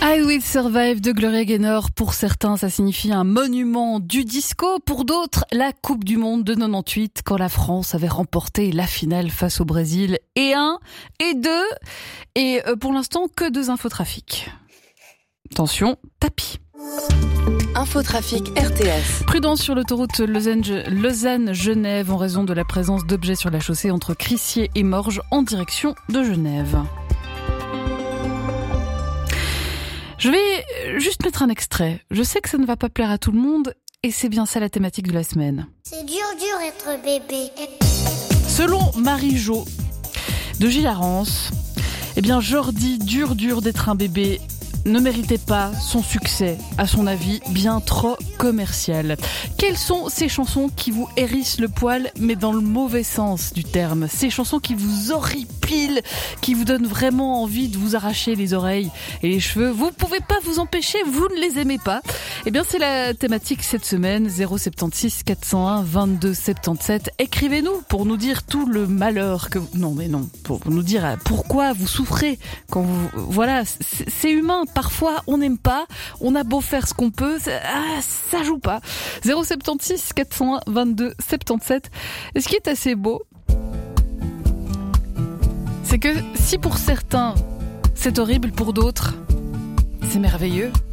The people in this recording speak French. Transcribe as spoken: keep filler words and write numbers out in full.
I Will Survive de Gloria Gaynor. Pour certains, ça signifie un monument du disco. Pour d'autres, la Coupe du Monde de quatre-vingt-dix-huit, quand la France avait remporté la finale face au Brésil. Et un, et deux, et pour l'instant, que deux infotrafics. Attention, tapis. Infotrafic R T S. Prudence sur l'autoroute Lausanne-Genève en raison de la présence d'objets sur la chaussée entre Crissier et Morges en direction de Genève. Je vais juste mettre un extrait. Je sais que ça ne va pas plaire à tout le monde et c'est bien ça la thématique de la semaine. C'est dur, dur être bébé. Selon Marie-Jo de Gilarance, eh bien Jordi, dur, dur d'être un bébé, ne méritait pas son succès, à son avis, bien trop commercial. Quelles sont ces chansons qui vous hérissent le poil, mais dans le mauvais sens du terme? Ces chansons qui vous horripilent, qui vous donnent vraiment envie de vous arracher les oreilles et les cheveux. Vous ne pouvez pas vous empêcher, vous ne les aimez pas. Eh bien, c'est la thématique cette semaine, zéro sept six quatre zéro un vingt-deux soixante-dix-sept. Écrivez-nous pour nous dire tout le malheur que vous... Non, mais non, pour nous dire pourquoi vous souffrez quand vous... Voilà, c'est, c'est humain. Parfois, on n'aime pas, on a beau faire ce qu'on peut, ça, ah, ça joue pas. zéro sept six quatre zéro un vingt-deux soixante-dix-sept. Et ce qui est assez beau, c'est que si pour certains, c'est horrible, pour d'autres, c'est merveilleux.